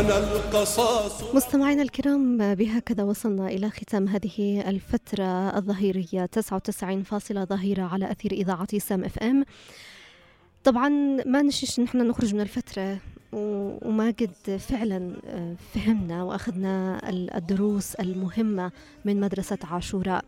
لنا القصاص. مستمعينا الكرام، بهكذا وصلنا إلى ختام هذه الفترة الظهيرية 99 ظهيرة على أثير إذاعة سام اف ام. طبعا ما نشيش نحن نخرج من الفترة وما قد فعلا فهمنا وأخذنا الدروس المهمة من مدرسة عاشوراء.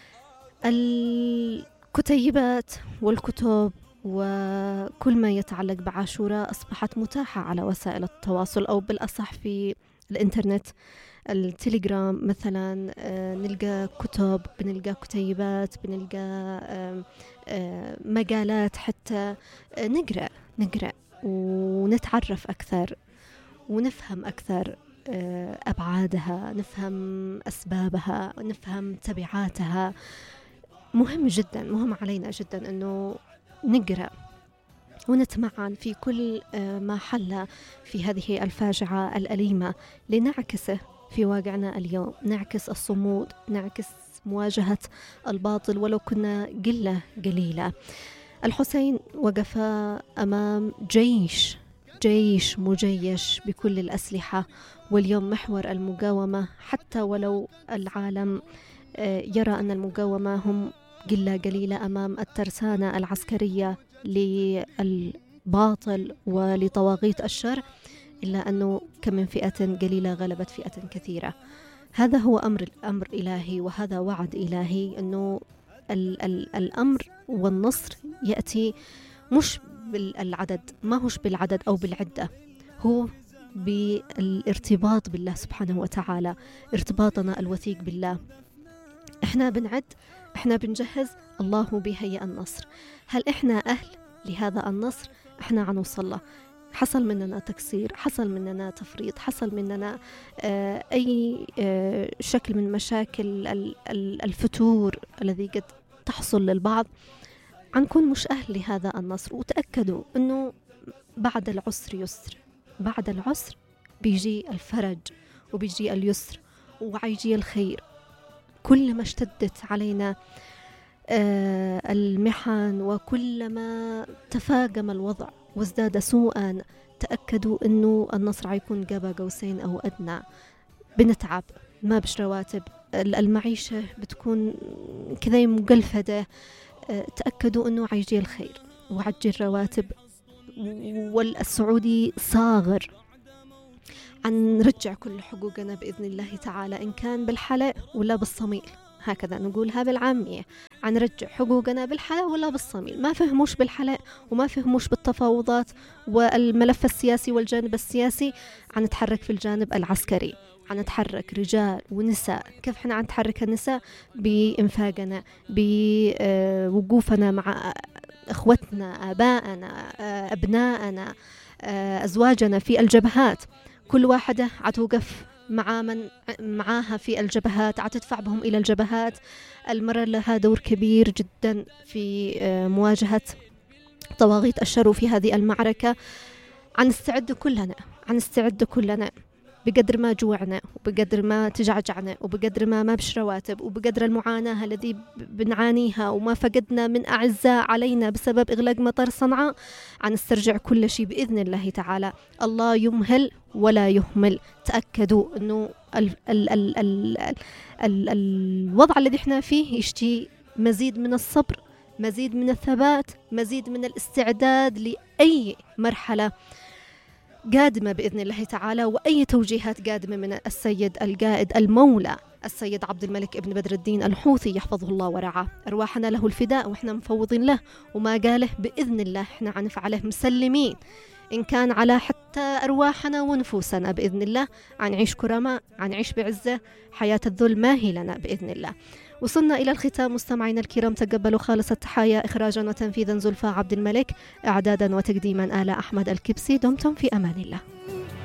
الكتيبات والكتب وكل ما يتعلق بعاشوراء أصبحت متاحة على وسائل التواصل، أو بالأصح في الإنترنت، التليجرام مثلا. نلقى كتب، بنلقى كتيبات، بنلقى مقالات، حتى نقرأ ونتعرف أكثر ونفهم أكثر أبعادها، نفهم أسبابها، نفهم تبعاتها. مهم جدا، مهم علينا جدا أنه نقرأ ونتمعن في كل ما حل في هذه الفاجعة الأليمة لنعكسه في واقعنا اليوم، نعكس الصمود، نعكس مواجهة الباطل ولو كنا قليلة. الحسين وقف أمام جيش مجيش بكل الأسلحة، واليوم محور المقاومة، حتى ولو العالم يرى أن المقاومة هم قليلة أمام الترسانة العسكرية للباطل ولطواغيت الشر، إلا أنه كم من فئة قليلة غلبت فئة كثيرة. هذا هو أمر إلهي، وهذا وعد إلهي، أنه الأمر والنصر يأتي مش بالعدد، ما هوش بالعدد أو بالعدة، هو بالارتباط بالله سبحانه وتعالى، ارتباطنا الوثيق بالله. احنا بنعد، احنا بنجهز، الله بيهيئ النصر. هل احنا أهل لهذا النصر؟ احنا عنوصل له. حصل مننا تقصير، حصل مننا تفريط، حصل مننا أي شكل من مشاكل الفتور الذي قد تحصل للبعض، عنكون مش أهل لهذا النصر. وتأكدوا أنه بعد العسر يسر، بعد العسر بيجي الفرج وبيجي اليسر وعيجي الخير. كل ما اشتدت علينا المحن وكلما تفاقم الوضع وازداد سوءا، تأكدوا أنه النصر عيكون قاب قوسين أو أدنى. بنتعب، ما بش رواتب، المعيشة بتكون كذا مقلفدة، تأكدوا أنه عيجي الخير وعجي الرواتب. والسعودي صاغر عن نرجع كل حقوقنا بإذن الله تعالى، إن كان بالحلال ولا بالصميل، هكذا نقولها بالعامية، عن نرجع حقوقنا بالحلال ولا بالصميل. ما فهموش بالحلال وما فهموش بالتفاوضات والملف السياسي والجانب السياسي، عن نتحرك في الجانب العسكري، عن نتحرك رجال ونساء. كيف احنا عن نتحرك النساء؟ بإنفاقنا، بوقوفنا مع إخوتنا، آبائنا، أبنائنا، أزواجنا في الجبهات. كل واحدة عتوقف مع من معاها في الجبهات، عتدفع بهم إلى الجبهات. المرأة لها دور كبير جدا في مواجهة طواغيت الشر في هذه المعركة. عن نستعد كلنا بقدر ما جوعنا، وبقدر ما تجعجعنا، وبقدر ما بش رواتب، وبقدر المعاناة الذي بنعانيها وما فقدنا من أعزاء علينا بسبب إغلاق مطار صنعاء. عن نسترجع كل شيء بإذن الله تعالى. الله يمهل ولا يهمل. تأكدوا أنه الوضع الذي احنا فيه يشتي مزيد من الصبر، مزيد من الثبات، مزيد من الاستعداد لأي مرحلة قادمة بإذن الله تعالى، وأي توجيهات قادمة من السيد القائد المولى السيد عبد الملك ابن بدر الدين الحوثي يحفظه الله ورعاه. أرواحنا له الفداء وإحنا مفوضين له، وما قاله بإذن الله إحنا عنفعله مسلمين، إن كان على حتى أرواحنا ونفوسنا بإذن الله. عنعيش كرماء، عنعيش بعزة، حياة الذل ما هي لنا بإذن الله. وصلنا إلى الختام مستمعينا الكرام، تقبلوا خالص التحايا. إخراجا وتنفيذا زلفى عبد الملك، إعدادا وتقديما آلاء أحمد الكبسي. دمتم في أمان الله.